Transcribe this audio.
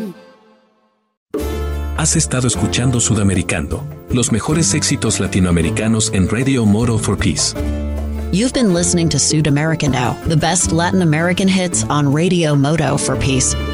Has estado escuchando Sudamericano, los mejores éxitos latinoamericanos en Radio Moto for Peace. You've been listening to Sudamericano, the best Latin American hits on Radio Moto for Peace.